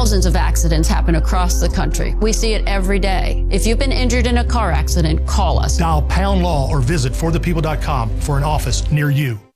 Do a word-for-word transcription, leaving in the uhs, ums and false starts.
Thousands of accidents happen across the country. We see it every day. If you've been injured in a car accident, call us. Dial pound law or visit for the people dot com for an office near you.